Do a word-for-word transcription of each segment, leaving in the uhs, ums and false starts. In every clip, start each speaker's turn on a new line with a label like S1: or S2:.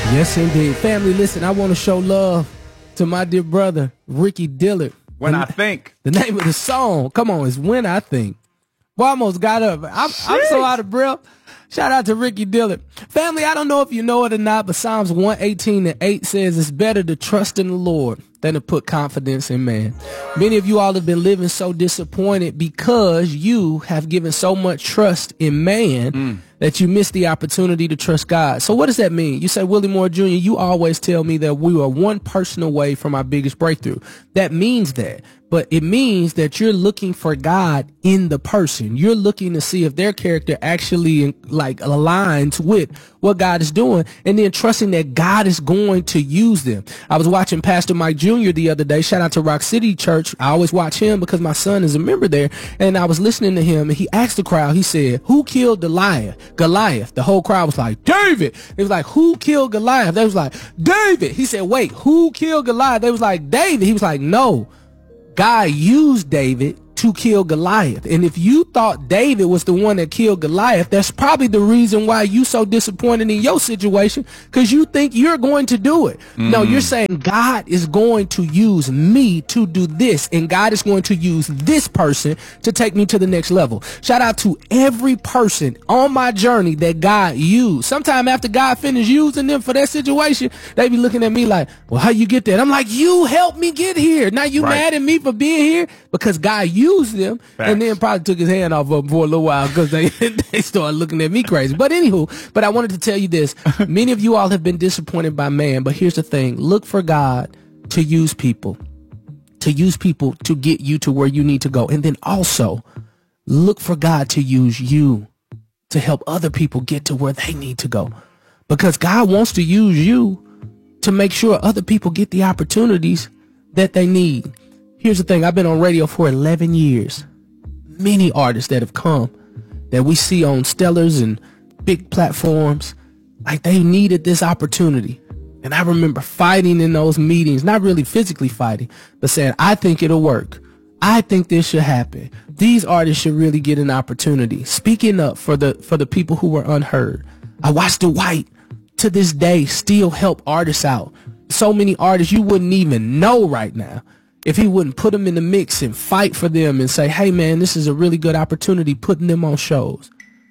S1: Yes, indeed. Family, listen, I want to show love to my dear brother, Ricky Dillard.
S2: When
S1: the,
S2: I Think.
S1: The name of the song, come on, is When I Think. Well, I almost got up. I'm, I'm so out of breath. Shout out to Ricky Dillard. Family, I don't know if you know it or not, but Psalms one eighteen and eight says it's better to trust in the Lord than to put confidence in man. Many of you all have been living so disappointed because you have given so much trust in man mm. that you missed the opportunity to trust God. So what does that mean? You say, Willie Moore Junior, you always tell me that we are one person away from our biggest breakthrough. That means that. But it means that you're looking for God in the person. You're looking to see if their character actually like aligns with what God is doing, and then trusting that God is going to use them. I was watching Pastor Mike Junior the other day. Shout out to Rock City Church. I always watch him because my son is a member there. And I was listening to him, and he asked the crowd, he said, who killed Goliath? Goliath. The whole crowd was like, David. It was like, who killed Goliath? They was like, David. He said, wait, who killed Goliath? They was like, David. He was like, no. God used David to kill Goliath. And if you thought David was the one that killed Goliath, that's probably the reason why you so disappointed in your situation, because you think you're going to do it. Mm. No, you're saying God is going to use me to do this, and God is going to use this person to take me to the next level. Shout out to every person on my journey that God used. Sometime after God finished using them for that situation, they be looking at me like, well, how you get that? I'm like, you helped me get here. Now you right. mad at me for being here? Because God used used them. Facts. And then probably took his hand off of them for a little while because they they started looking at me crazy. But anywho, but I wanted to tell you this. Many of you all have been disappointed by man, but here's the thing. Look for God to use people, to use people to get you to where you need to go. And then also look for God to use you to help other people get to where they need to go. Because God wants to use you to make sure other people get the opportunities that they need. Here's the thing. I've been on radio for eleven years. Many artists that have come that we see on Stellars and big platforms, like they needed this opportunity. And I remember fighting in those meetings, not really physically fighting, but saying, I think it'll work. I think this should happen. These artists should really get an opportunity. Speaking up for the for the people who were unheard. I watched Dwight to this day still help artists out. So many artists you wouldn't even know right now if he wouldn't put them in the mix and fight for them and say, hey, man, this is a really good opportunity, putting them on shows.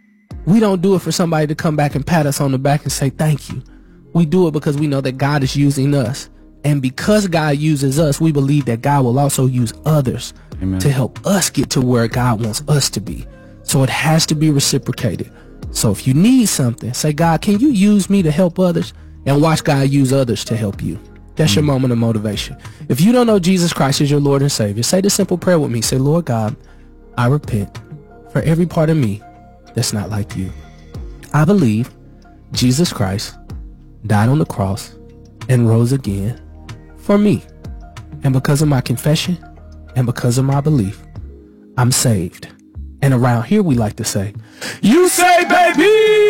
S1: We don't do it for somebody to come back and pat us on the back and say thank you. We do it because we know that God is using us. And because God uses us, we believe that God will also use others Amen. To help us get to where God wants us to be. So it has to be reciprocated. So if you need something, say, God, can you use me to help others? And watch God use others to help you. That's your moment of motivation. If you don't know Jesus Christ as your Lord and Savior, say this simple prayer with me. Say, Lord God, I repent for every part of me that's not like you. I believe Jesus Christ died on the cross and rose again for me. And because of my confession and because of my belief, I'm saved. And around here we like to say, you say, baby!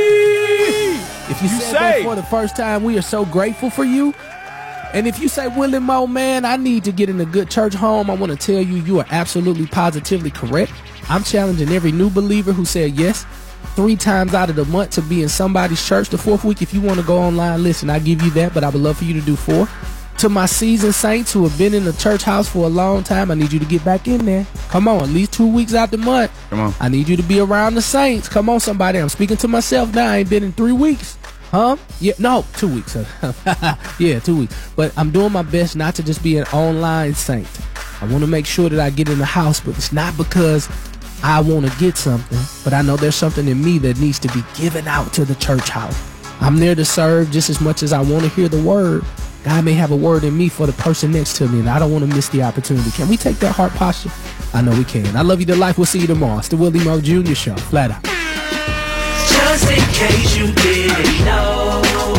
S1: If you, you said say. that for the first time, we are so grateful for you. And if you say, Willie Moore, man, I need to get in a good church home, I want to tell you, you are absolutely positively correct. I'm challenging every new believer who said yes three times out of the month to be in somebody's church. The fourth week, if you want to go online, listen, I give you that, but I would love for you to do four. To my seasoned saints who have been in the church house for a long time, I need you to get back in there. Come on, at least two weeks out the month.
S2: Come on.
S1: I need you to be around the saints. Come on, somebody. I'm speaking to myself now. I ain't been in three weeks. Huh? Yeah, no, two weeks. yeah, two weeks. But I'm doing my best not to just be an online saint. I want to make sure that I get in the house, but it's not because I want to get something, but I know there's something in me that needs to be given out to the church house. I'm there to serve just as much as I want to hear the word. God may have a word in me for the person next to me, and I don't want to miss the opportunity. Can we take that heart posture? I know we can. I love you to life. We'll see you tomorrow. It's the Willie Moore Junior Show. Flat out.
S3: Just in case you didn't know,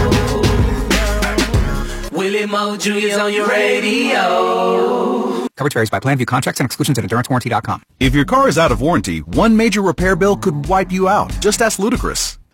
S3: Willie Moore Junior's on your radio.
S4: Coverage varies by plan. View contracts and exclusions at endurance warranty dot com.
S5: If your car is out of warranty, one major repair bill could wipe you out. Just ask Ludacris.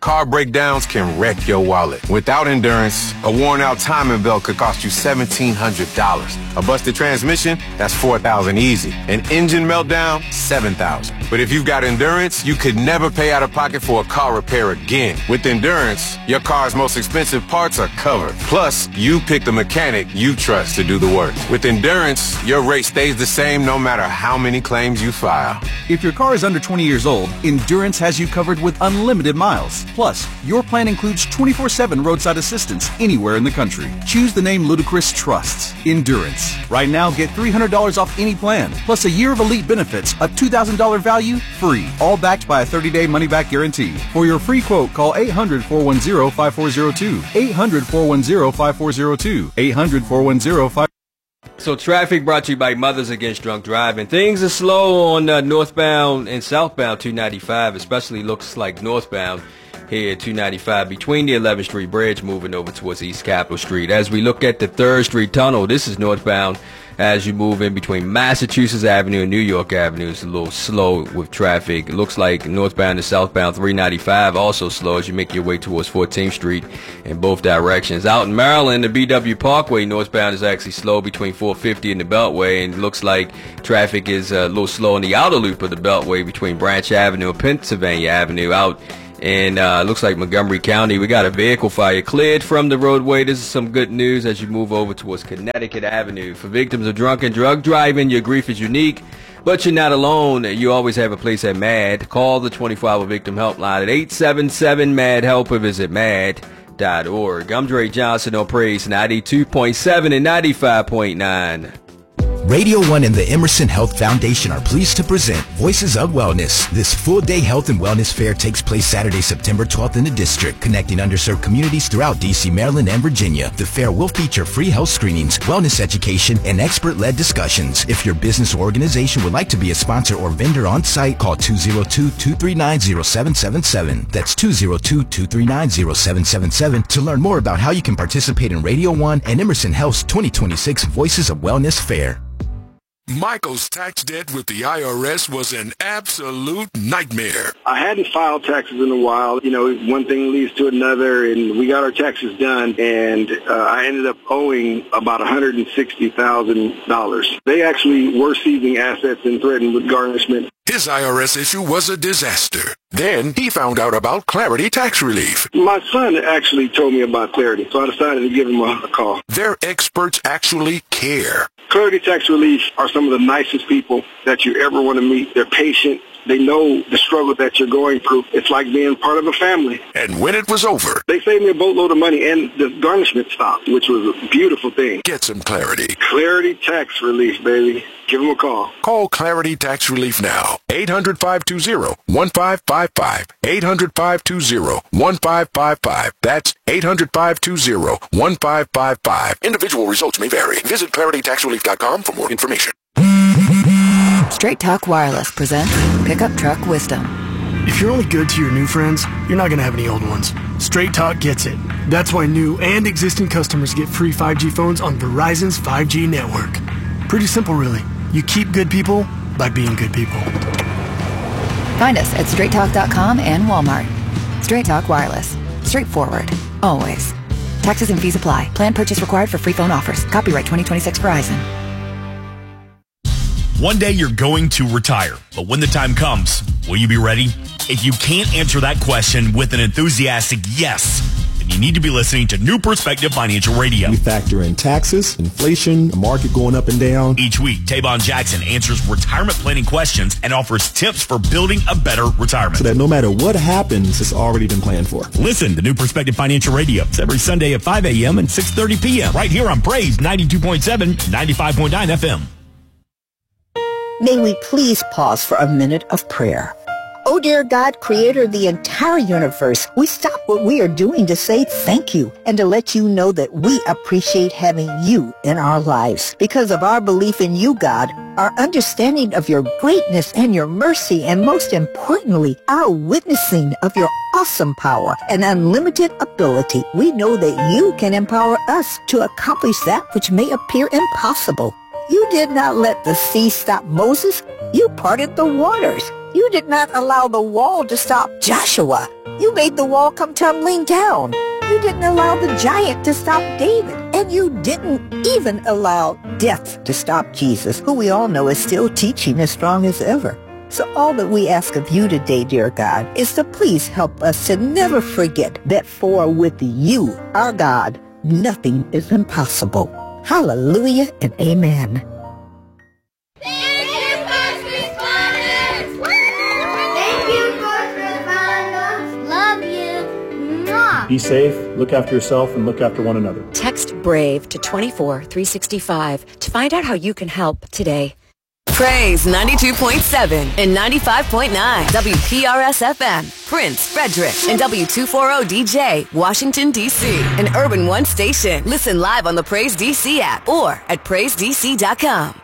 S2: car breakdowns can wreck your wallet. Without Endurance, a worn-out timing belt could cost you seventeen hundred dollars. A busted transmission, that's four thousand dollars easy. An engine meltdown, seven thousand dollars. But if you've got Endurance, you could never pay out of pocket for a car repair again. With Endurance, your car's most expensive parts are covered. Plus, you pick the mechanic you trust to do the work. With Endurance, your rate stays the same no matter how many claims you file.
S5: If your car is under twenty years old, Endurance has you covered with unlimited miles. Plus, your plan includes twenty-four seven roadside assistance anywhere in the country. Choose the name Ludacris trusts, Endurance. Right now, get three hundred dollars off any plan, plus a year of elite benefits, a two thousand dollars value, free. All backed by a thirty-day money-back guarantee. For your free quote, call eight hundred, four one zero, five four zero two. eight hundred, four one zero, five four zero two. eight hundred, four one zero, five four zero two.
S6: So traffic brought to you by Mothers Against Drunk Driving. Things are slow on uh, northbound and southbound two ninety-five, especially looks like northbound here at two ninety-five between the eleventh Street Bridge moving over towards East Capitol Street. As we look at the third Street Tunnel, this is northbound as you move in between Massachusetts Avenue and New York Avenue. It's a little slow with traffic. It looks like northbound and southbound three ninety-five also slow as you make your way towards fourteenth Street in both directions. Out in Maryland, the B W Parkway northbound is actually slow between four fifty and the Beltway, and it looks like traffic is a little slow in the outer loop of the Beltway between Branch Avenue and Pennsylvania Avenue. Out And uh, looks like Montgomery County, we got a vehicle fire cleared from the roadway. This is some good news as you move over towards Connecticut Avenue. For victims of drunk and drug driving, your grief is unique, but you're not alone. You always have a place at MAD. Call the twenty-four hour victim helpline at eight seven seven, M A D, help or visit mad dot org. I'm Dre Johnson on Praise ninety-two point seven and ninety-five point nine.
S7: Radio One and the Emerson Health Foundation are pleased to present Voices of Wellness. This full-day health and wellness fair takes place Saturday, September twelfth in the district, connecting underserved communities throughout D C, Maryland, and Virginia. The fair will feature free health screenings, wellness education, and expert-led discussions. If your business or organization would like to be a sponsor or vendor on site, call two oh two, two three nine, oh seven seven seven. That's two oh two, two three nine, oh seven seven seven to learn more about how you can participate in Radio One and Emerson Health's twenty twenty-six Voices of Wellness Fair.
S8: Michael's tax debt with the I R S was an absolute nightmare.
S9: I hadn't filed taxes in a while. You know, one thing leads to another, and we got our taxes done, and uh, I ended up owing about one hundred sixty thousand dollars. They actually were seizing assets and threatened with garnishment.
S8: His I R S issue was a disaster. Then he found out about Clarity Tax Relief.
S9: My son actually told me about Clarity, so I decided to give him a, a call.
S8: Their experts actually care.
S9: Clarity Tax Relief are some of the nicest people that you ever want to meet. They're patient. They know the struggle that you're going through. It's like being part of a family.
S8: And when it was over,
S9: they saved me a boatload of money, and the garnishment stopped, which was a beautiful thing.
S8: Get some clarity.
S9: Clarity Tax Relief, baby. Give them a call.
S8: Call Clarity Tax Relief now. eight hundred, five two zero, one five five five. eight hundred, five two zero, one five five five. That's eight hundred, five two zero, one five five five. Individual results may vary. Visit clarity tax relief dot com for more information.
S10: Straight Talk Wireless presents Pickup Truck Wisdom.
S11: If you're only good to your new friends, you're not going to have any old ones. Straight Talk gets it. That's why new and existing customers get free five G phones on Verizon's five G network. Pretty simple, really. You keep good people by being good people.
S10: Find us at straight talk dot com and Walmart. Straight Talk Wireless. Straightforward. Always. Taxes and fees apply. Plan purchase required for free phone offers. Copyright twenty twenty-six Verizon.
S12: One day you're going to retire, but when the time comes, will you be ready? If you can't answer that question with an enthusiastic yes, then you need to be listening to New Perspective Financial Radio.
S13: We factor in taxes, inflation, the market going up and down.
S12: Each week, Tavon Jackson answers retirement planning questions and offers tips for building a better retirement.
S13: So that no matter what happens, it's already been planned for.
S12: Listen to New Perspective Financial Radio. It's every Sunday at five a.m. and six thirty p.m. right here on Praise ninety-two point seven, ninety-five point nine F M.
S14: May we please pause for a minute of prayer. Oh, dear God, creator of the entire universe, we stop what we are doing to say thank you and to let you know that we appreciate having you in our lives. Because of our belief in you, God, our understanding of your greatness and your mercy, and most importantly, our witnessing of your awesome power and unlimited ability, we know that you can empower us to accomplish that which may appear impossible. You did not let the sea stop Moses. You parted the waters. You You did not allow the wall to stop Joshua. You made the wall come tumbling down. You didn't allow the giant to stop David. And you didn't even allow death to stop Jesus, who we all know is still teaching as strong as ever. So all that we ask of you today, dear God, is to please help us to never forget that for with you, our God, nothing is impossible. Hallelujah and amen.
S13: Be safe, look after yourself, and look after one another.
S15: Text BRAVE to twenty-four three sixty-five to find out how you can help today.
S16: Praise ninety-two point seven and ninety-five point nine W P R S F M, Prince, Frederick, and W two forty D J, Washington, D C, an Urban One station. Listen live on the Praise D C app or at praise d c dot com.